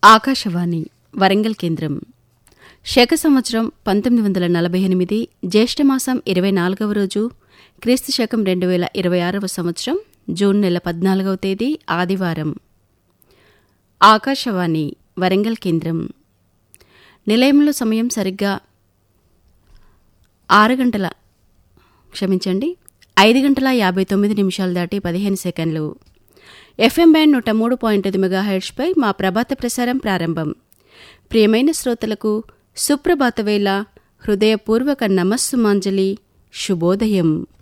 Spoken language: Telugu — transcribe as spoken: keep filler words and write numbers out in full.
ఆకాశవాణి వరంగల్ కేంద్రం. శక సంవత్సరం పంతొమ్మిది వందల నలభై ఎనిమిది జ్యేష్ఠమాసం ఇరవై నాలుగవ రోజు, క్రీస్తు శకం రెండు వేల ఇరవై ఆరవ సంవత్సరం జూన్ నెల పద్నాలుగవ తేదీ ఆదివారం. ఆకాశవాణి వరంగల్ కేంద్రం. నిలయంలో సమయం సరిగ్గా ఆరు గంటల క్షమించండి ఐదు గంటల యాభై తొమ్మిది నిమిషాలు దాటి పదిహేను సెకండ్లు. ఎఫ్ఎం బ్యాండ్ నూట మూడు పాయింట్ ఐదు మెగాహెర్ట్జ్పై మా ప్రభాత ప్రసారం ప్రారంభం. ప్రియమైన శ్రోతలకు సుప్రభాత వేళ హృదయపూర్వక నమస్సుమాంజలి, శుభోదయం.